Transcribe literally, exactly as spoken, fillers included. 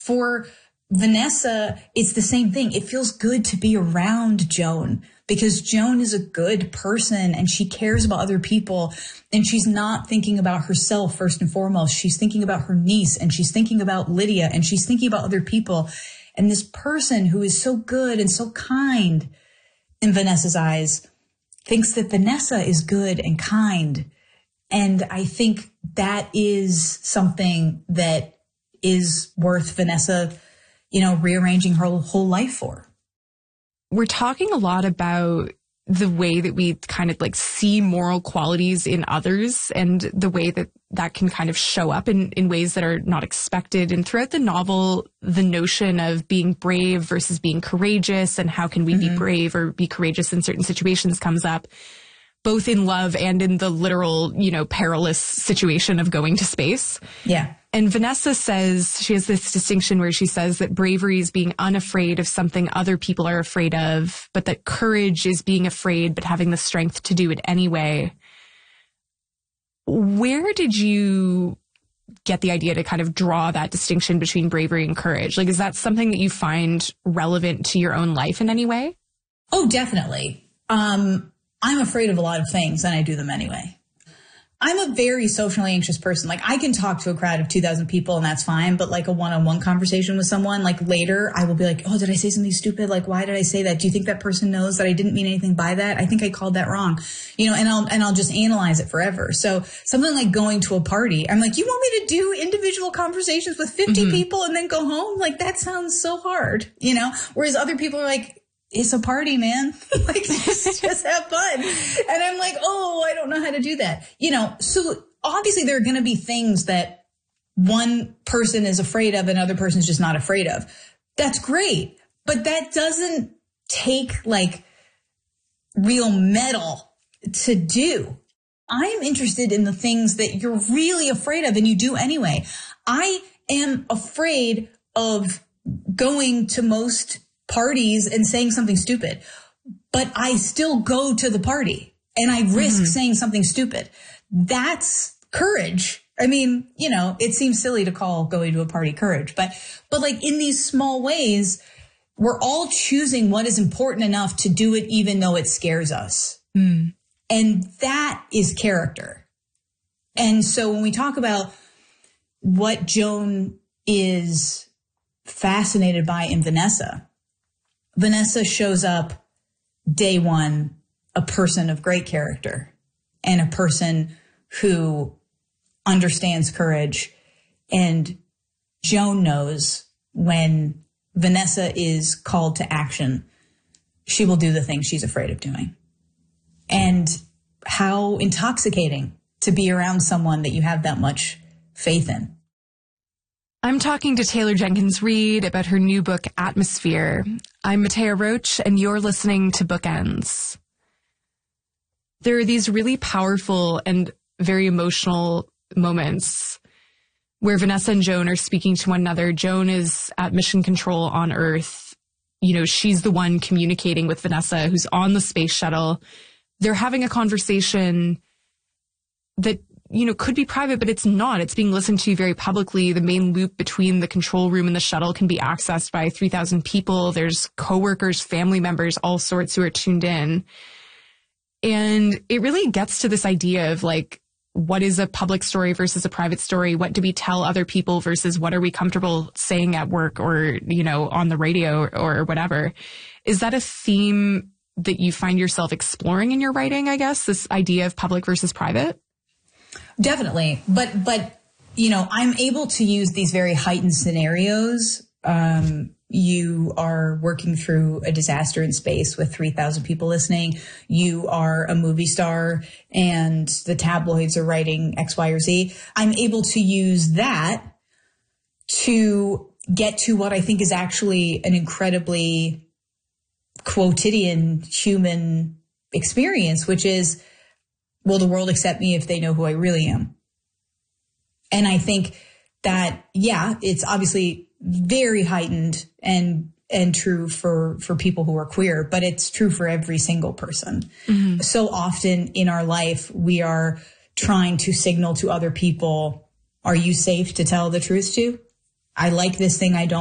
For Vanessa, it's the same thing. It feels good to be around Joan because Joan is a good person and she cares about other people and she's not thinking about herself first and foremost. She's thinking about her niece and she's thinking about Lydia and she's thinking about other people. And this person who is so good and so kind in Vanessa's eyes thinks that Vanessa is good and kind. And I think that is something that is worth Vanessa, you know, rearranging her whole life for. We're talking a lot about the way that we kind of like see moral qualities in others and the way that that can kind of show up in, in ways that are not expected. And throughout the novel, the notion of being brave versus being courageous and how can we mm-hmm. be brave or be courageous in certain situations comes up, both in love and in the literal, you know, perilous situation of going to space. Yeah. And Vanessa says, she has this distinction where she says that bravery is being unafraid of something other people are afraid of, but that courage is being afraid but having the strength to do it anyway. Where did you get the idea to kind of draw that distinction between bravery and courage? Like, is that something that you find relevant to your own life in any way? Oh, definitely. Um, I'm afraid of a lot of things and I do them anyway. I'm a very socially anxious person. Like, I can talk to a crowd of two thousand people and that's fine. But like a one-on-one conversation with someone, like later I will be like, oh, did I say something stupid? Like, why did I say that? Do you think that person knows that I didn't mean anything by that? I think I called that wrong, you know, and I'll, and I'll just analyze it forever. So something like going to a party, I'm like, you want me to do individual conversations with fifty mm-hmm. people and then go home? Like, that sounds so hard, you know, whereas other people are like, it's a party, man. Like, just, just have fun. And I'm like, oh, I don't know how to do that. You know, so obviously there are going to be things that one person is afraid of and another person's just not afraid of. That's great. But that doesn't take like real metal to do. I'm interested in the things that you're really afraid of and you do anyway. I am afraid of going to most parties and saying something stupid, but I still go to the party and I risk mm-hmm. saying something stupid. That's courage. I mean, you know, it seems silly to call going to a party courage, but, but like in these small ways, we're all choosing what is important enough to do it, even though it scares us. Mm. And that is character. And so when we talk about what Joan is fascinated by in Vanessa, Vanessa shows up day one, a person of great character and a person who understands courage. And Joan knows when Vanessa is called to action, she will do the thing she's afraid of doing. And how intoxicating to be around someone that you have that much faith in. I'm talking to Taylor Jenkins Reid about her new book, Atmosphere. I'm Matea Roach, and you're listening to Bookends. There are these really powerful and very emotional moments where Vanessa and Joan are speaking to one another. Joan is at mission control on Earth. You know, she's the one communicating with Vanessa, who's on the space shuttle. They're having a conversation that, you know, could be private, but it's not. It's being listened to very publicly. The main loop between the control room and the shuttle can be accessed by three thousand people. There's coworkers, family members, all sorts who are tuned in. And it really gets to this idea of like, what is a public story versus a private story? What do we tell other people versus what are we comfortable saying at work or, you know, on the radio or, or whatever? Is that a theme that you find yourself exploring in your writing, I guess, this idea of public versus private? Definitely. But, but, you know, I'm able to use these very heightened scenarios. Um, you are working through a disaster in space with three thousand people listening. You are a movie star and the tabloids are writing X, Y, or Z. I'm able to use that to get to what I think is actually an incredibly quotidian human experience, which is, will the world accept me if they know who I really am? And I think that, yeah, it's obviously very heightened and and true for, for people who are queer, but it's true for every single person. Mm-hmm. So often in our life, we are trying to signal to other people, are you safe to tell the truth to? I like this thing. I don't